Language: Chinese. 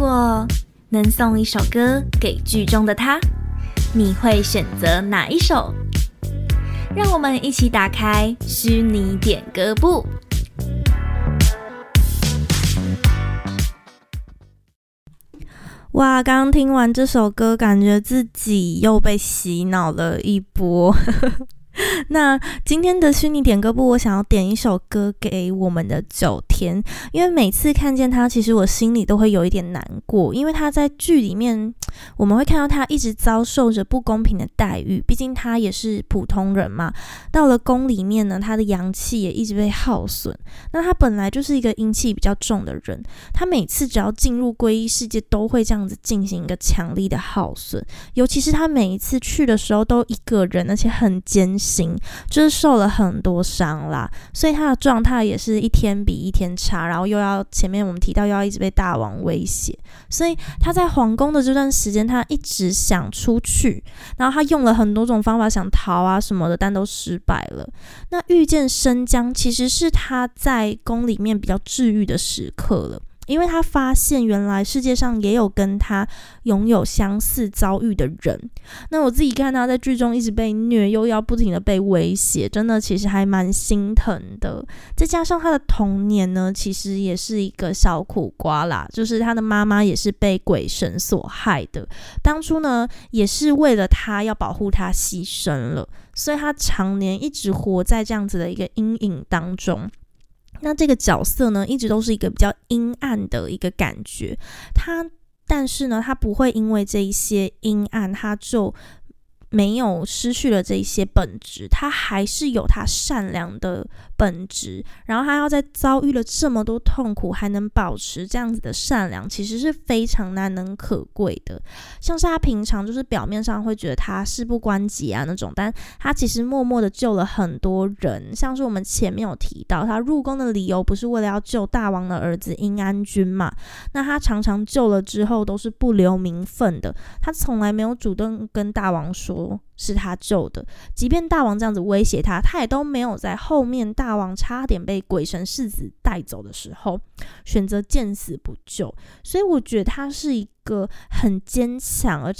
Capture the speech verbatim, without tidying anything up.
果能送一首歌给剧中的他，你会选择哪一首？让我们一起打开虚拟点歌簿。哇，刚刚听完这首歌，感觉自己又被洗脑了一波。那今天的虚拟点歌簿，我想要点一首歌给我们的九天，因为每次看见他，其实我心里都会有一点难过，因为他在剧里面，我们会看到他一直遭受着不公平的待遇，毕竟他也是普通人嘛。到了宫里面呢，他的阳气也一直被耗损。那他本来就是一个阴气比较重的人，他每次只要进入皈依世界，都会这样子进行一个强力的耗损。尤其是他每一次去的时候，都一个人，而且很艰辛，就是受了很多伤啦，所以他的状态也是一天比一天差，然后又要前面我们提到又要一直被大王威胁，所以他在皇宫的这段时间，他一直想出去，然后他用了很多种方法想逃啊什么的，但都失败了。那遇见生姜其实是他在宫里面比较治愈的时刻了，因为他发现原来世界上也有跟他拥有相似遭遇的人。那我自己看他在剧中一直被虐，又要不停的被威胁，真的其实还蛮心疼的。再加上他的童年呢，其实也是一个小苦瓜啦，就是他的妈妈也是被鬼神所害的，当初呢也是为了他要保护他牺牲了，所以他常年一直活在这样子的一个阴影当中。那这个角色呢，一直都是一个比较阴暗的一个感觉，他但是呢，他不会因为这一些阴暗，他就没有失去了这一些本质，他还是有他善良的本质，然后他要在遭遇了这么多痛苦还能保持这样子的善良，其实是非常难能可贵的。像是他平常就是表面上会觉得他事不关己啊那种，但他其实默默的救了很多人，像是我们前面有提到，他入宫的理由不是为了要救大王的儿子殷安君嘛，那他常常救了之后都是不留名分的，他从来没有主动跟大王说是他救的，即便大王这样子威胁他，他也都没有在后面大王差点被鬼神世子带走的时候选择见死不救。所以我觉得他是一个很坚强而